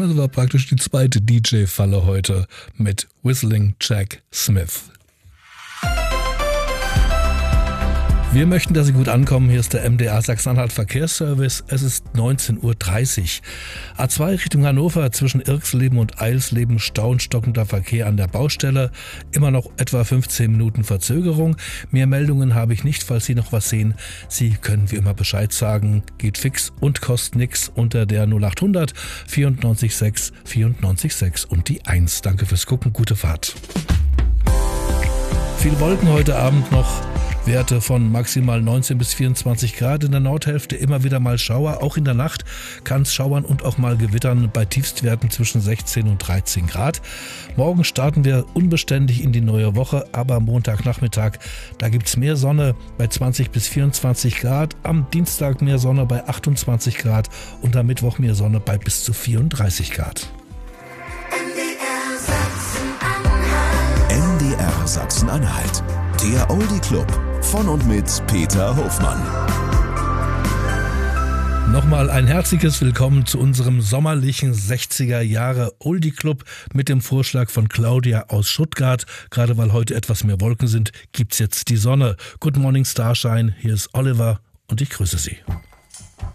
Das war praktisch die zweite DJ-Falle heute mit Whistling Jack Smith. Wir möchten, dass Sie gut ankommen. Hier ist der MDR Sachsen-Anhalt Verkehrsservice. Es ist 19:30 Uhr. A2 Richtung Hannover zwischen Irxleben und Eilsleben Stau und stockender Verkehr an der Baustelle. Immer noch etwa 15 Minuten Verzögerung. Mehr Meldungen habe ich nicht, falls Sie noch was sehen. Sie können wie immer Bescheid sagen. Geht fix und kostet nix unter der 0800 94 6 94 6 und die 1. Danke fürs Gucken. Gute Fahrt. Viel Wolken heute Abend noch. Werte von maximal 19 bis 24 Grad in der Nordhälfte, immer wieder mal Schauer. Auch in der Nacht kann es schauern und auch mal gewittern bei Tiefstwerten zwischen 16 und 13 Grad. Morgen starten wir unbeständig in die neue Woche, aber am Montagnachmittag, da gibt es mehr Sonne bei 20 bis 24 Grad. Am Dienstag mehr Sonne bei 28 Grad und am Mittwoch mehr Sonne bei bis zu 34 Grad. MDR Sachsen-Anhalt. Der Oldie Club von und mit Peter Hofmann. Nochmal ein herzliches Willkommen zu unserem sommerlichen 60er Jahre Oldie Club mit dem Vorschlag von Claudia aus Stuttgart. Gerade weil heute etwas mehr Wolken sind, gibt's jetzt die Sonne. Good Morning Starshine, hier ist Oliver und ich grüße Sie.